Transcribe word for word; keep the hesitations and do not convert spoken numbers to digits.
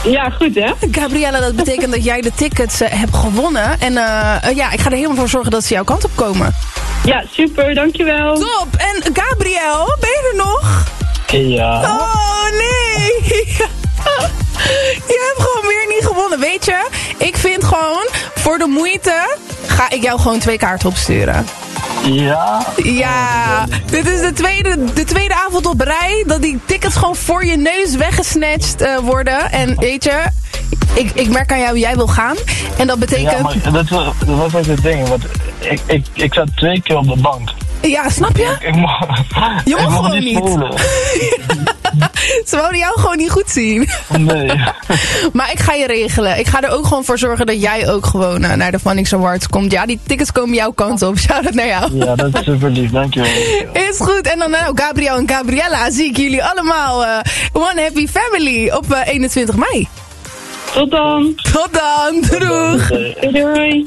Ja, goed hè? Gabriella, dat betekent dat jij de tickets uh, hebt gewonnen. En uh, uh, ja, ik ga er helemaal voor zorgen dat ze jouw kant op komen. Ja, super, dankjewel. Top! En Gabriel, ben je er nog? Ja. Oh, nee! Je hebt gewoon weer niet gewonnen. Weet je, ik vind gewoon, voor de moeite ga ik jou gewoon twee kaarten opsturen. Ja? Ja, dit is de tweede, de tweede avond op rij dat die tickets gewoon voor je neus weggesnatcht uh, worden. En weet je, ik, ik merk aan jou, jij wil gaan. En dat betekent... Ja, maar dat, was, dat was ook het ding, want ik, ik, ik zat twee keer op de bank. Ja, snap je? Ik, ik mocht, je mocht ik mocht gewoon niet voelen. Ze wouden jou gewoon niet goed zien. Nee. Maar ik ga je regelen. Ik ga er ook gewoon voor zorgen dat jij ook gewoon uh, naar de Phonics Awards komt. Ja, die tickets komen jouw kant op. Shout-out naar jou. Ja, dat is super lief. Dankjewel. Is goed. En dan nou, Gabriel en Gabriella, zie ik jullie allemaal uh, One Happy Family op uh, eenentwintig mei. Tot dan. Tot dan. Doeg. Doei.